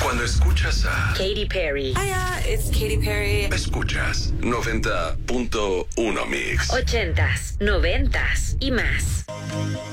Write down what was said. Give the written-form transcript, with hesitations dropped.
Cuando escuchas a Katy Perry. Hiya, it's Katy Perry. Escuchas 90.1 Mix. 80s, 90s y más.